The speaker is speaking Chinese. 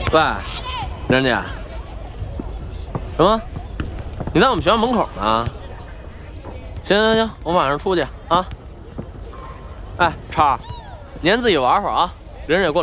喂，玲姐，什么？你在我们学校门口呢？行，我晚上出去啊。哎，超，您自己玩会儿啊，玲姐过来。